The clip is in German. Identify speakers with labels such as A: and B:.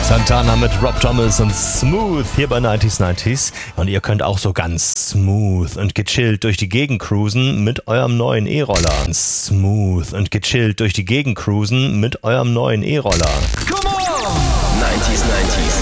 A: Santana mit Rob Thomas und Smooth hier bei 90s 90s. Und ihr könnt auch so ganz smooth und gechillt durch die Gegend cruisen mit eurem neuen E-Roller. Smooth und gechillt durch die Gegend cruisen mit eurem neuen E-Roller.
B: Come on! 90s 90s.